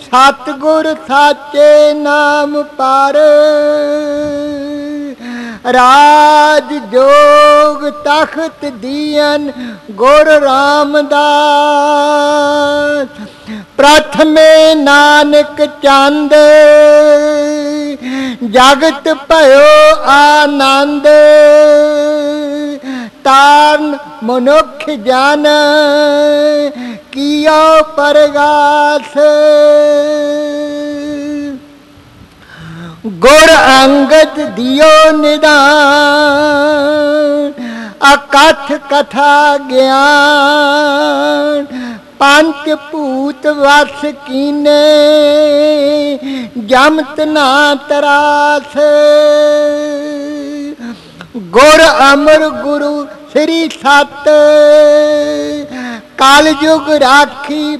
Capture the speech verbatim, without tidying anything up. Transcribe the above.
सतगुर साचे नाम पर राज जोग तख्त दियन गुर रामदास। प्रथमे नानक चंद जगत भयो आनंद। तारन मनुख जन किया परगास। गुर अंगद दियो निदान अकथ कथा ज्ञान। पंच भूत वस कीने जमत ना तरास। गुर अमर गुरु श्री सत कल युग राखी